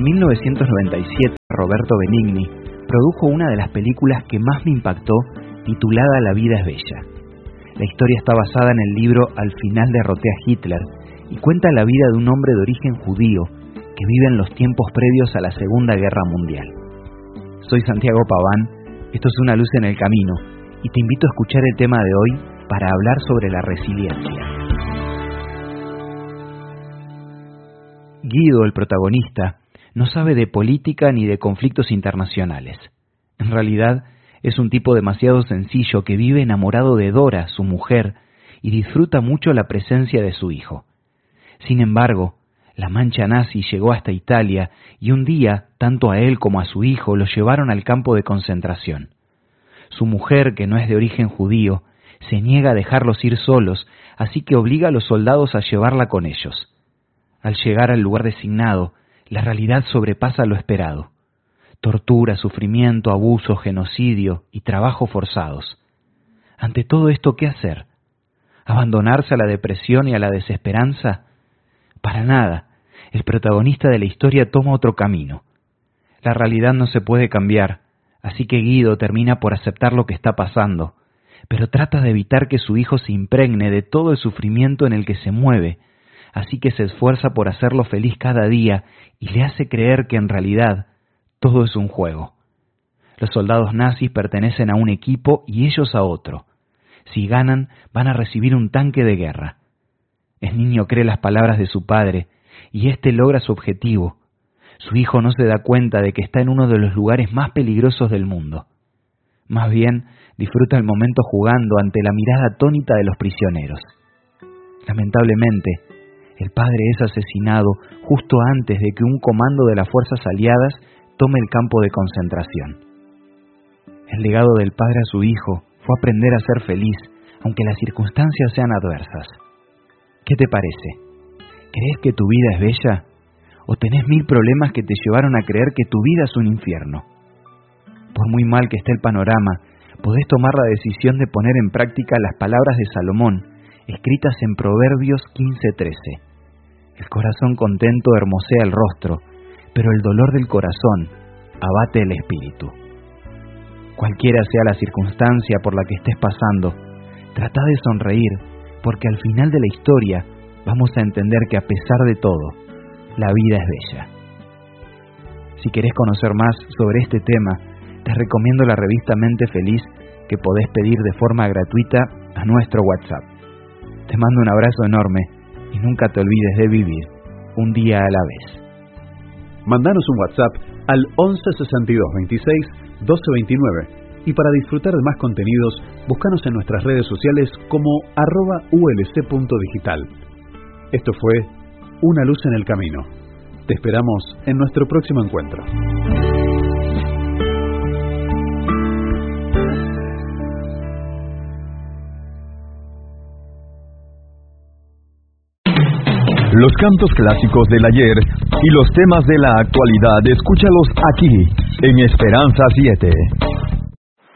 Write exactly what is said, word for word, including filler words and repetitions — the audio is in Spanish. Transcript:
En mil novecientos noventa y siete, Roberto Benigni produjo una de las películas que más me impactó, titulada La vida es bella. La historia está basada en el libro Al final derroté a Hitler y cuenta la vida de un hombre de origen judío que vive en los tiempos previos a la Segunda Guerra Mundial. Soy Santiago Paván, esto es Una luz en el camino, y te invito a escuchar el tema de hoy para hablar sobre la resiliencia. Guido, el protagonista, no sabe de política ni de conflictos internacionales. En realidad, es un tipo demasiado sencillo que vive enamorado de Dora, su mujer, y disfruta mucho la presencia de su hijo. Sin embargo, la mancha nazi llegó hasta Italia y un día, tanto a él como a su hijo, los llevaron al campo de concentración. Su mujer, que no es de origen judío, se niega a dejarlos ir solos, así que obliga a los soldados a llevarla con ellos. Al llegar al lugar designado, la realidad sobrepasa lo esperado. Tortura, sufrimiento, abuso, genocidio y trabajo forzados. Ante todo esto, ¿qué hacer? ¿Abandonarse a la depresión y a la desesperanza? Para nada. El protagonista de la historia toma otro camino. La realidad no se puede cambiar, así que Guido termina por aceptar lo que está pasando, pero trata de evitar que su hijo se impregne de todo el sufrimiento en el que se mueve, así que se esfuerza por hacerlo feliz cada día y le hace creer que en realidad todo es un juego. Los soldados nazis pertenecen a un equipo y ellos a otro. Si ganan, van a recibir un tanque de guerra. El niño cree las palabras de su padre y éste logra su objetivo. Su hijo no se da cuenta de que está en uno de los lugares más peligrosos del mundo. Más bien, disfruta el momento jugando ante la mirada atónita de los prisioneros. Lamentablemente, el padre es asesinado justo antes de que un comando de las fuerzas aliadas tome el campo de concentración. El legado del padre a su hijo fue aprender a ser feliz, aunque las circunstancias sean adversas. ¿Qué te parece? ¿Crees que tu vida es bella? ¿O tenés mil problemas que te llevaron a creer que tu vida es un infierno? Por muy mal que esté el panorama, podés tomar la decisión de poner en práctica las palabras de Salomón, escritas en Proverbios quince trece. El corazón contento hermosea el rostro, pero el dolor del corazón abate el espíritu. Cualquiera sea la circunstancia por la que estés pasando, trata de sonreír, porque al final de la historia vamos a entender que a pesar de todo, la vida es bella. Si querés conocer más sobre este tema, te recomiendo la revista Mente Feliz que podés pedir de forma gratuita a nuestro WhatsApp. Te mando un abrazo enorme y nunca te olvides de vivir un día a la vez. Mandanos un WhatsApp al once sesenta y dos veintiséis doce veintinueve y para disfrutar de más contenidos, búscanos en nuestras redes sociales como arroba ulc.digital. Esto fue Una luz en el camino. Te esperamos en nuestro próximo encuentro. Los cantos clásicos del ayer y los temas de la actualidad, escúchalos aquí, en Esperanza siete.